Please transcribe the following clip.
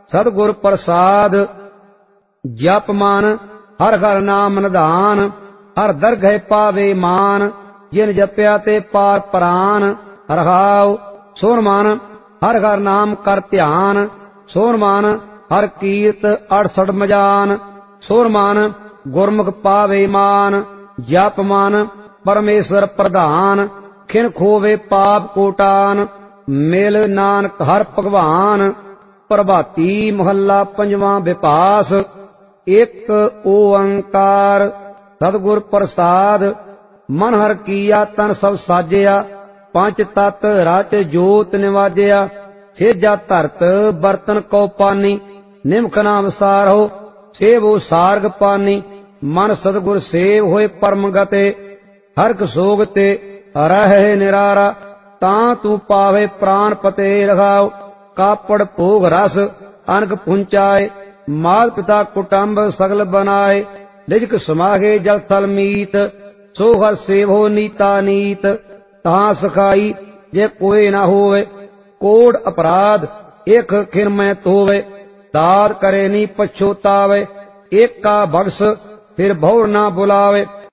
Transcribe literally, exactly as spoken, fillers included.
सतगुर प्रसाद। जप मान हर हर नाम निधान, हर दरगह पावे मान, जिन जप्या ते पार प्राण। रहाओ सोन मान हर हर नाम कर ध्यान, सोन मान हर कीर्त अड़सठ मजान। सोन मान गुरमुख पावे मान, जप मान परमेश्वर प्रधान। खिन खोवे पाप कोटान, मिल नानक हर भगवान। प्रभाती महला पंजवा विपास। एक ओंकार सतगुर प्रसाद। मन हर कीया तन सब साजिया, पंच तत रच जोत निवाजिया। सेजा धरत बर्तन कौ पानी, निमख नाम सारहो सेवो सारग पानी। मन सतगुर सेव होए परम गते, हरक सोग ते रहे निरारा। तां तू पावे प्राण पते। रखाओ कापड़ भोग रस अनक पुंचाए, मात पिता कुटुंब सगल बनाए। निजक समागे जल थल मीत, सो हर सेवो नीता नीत। तहां सखाई जे कोई न होवे, कोड अपराध एक खिन में तोवे। दाद करे नी पछोतावे, एक का बख्श फिर बहुर ना बुलावे।